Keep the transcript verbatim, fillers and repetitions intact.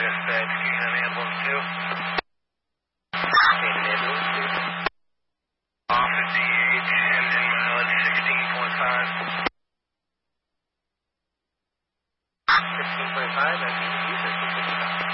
Dispatch, can you have ambulance two? Okay, ambulance two. Office E H, engine mileage sixteen point five. sixteen point five, that's E H, sixteen point five.